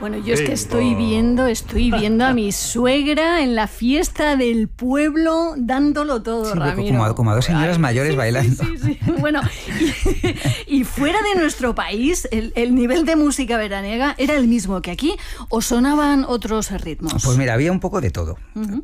Bueno, yo es que estoy viendo a mi suegra en la fiesta del pueblo dándolo todo, Sí, Ramiro. como a dos señoras mayores bailando. Sí. Bueno, y fuera de nuestro país, el nivel de música veraniega era el mismo que aquí, ¿o sonaban otros ritmos? Pues mira, había un poco de todo.